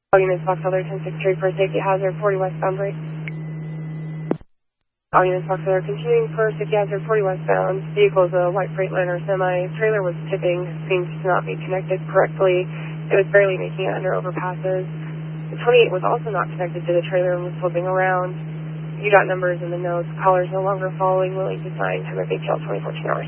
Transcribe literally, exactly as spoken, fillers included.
All units, Fox Other ten six three for safety hazard, forty westbound break. All units, Fox Other continuing for safety hazard, forty westbound. Vehicle is a white Freightliner semi. Trailer was tipping, seems to not be connected correctly. It was barely making it under overpasses. The twenty-eight was also not connected to the trailer and was flipping around. You got numbers in the notes. Caller's no longer following, willing to sign, time of A T L twenty fourteen hours.